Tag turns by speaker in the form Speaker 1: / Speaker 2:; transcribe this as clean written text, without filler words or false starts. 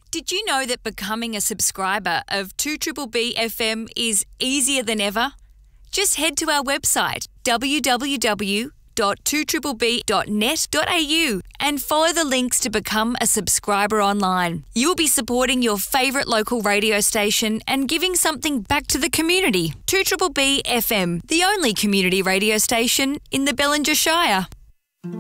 Speaker 1: Did you know that becoming a subscriber of 2BBB FM is easier than ever? Just head to our website, www.2BBB.net.au, and follow the links to become a subscriber online. You'll be supporting your favourite local radio station and giving something back to the community. 2BBB FM, the only community radio station in the Bellinger Shire.